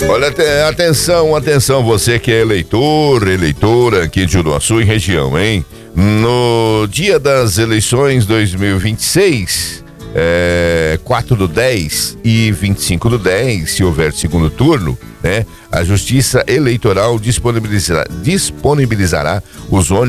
Olha, atenção, você que é eleitora aqui de Juruaçu e região, hein? No dia das eleições 2026, 4/10 e 25/10, se houver segundo turno, né? A Justiça Eleitoral disponibilizará os ônibus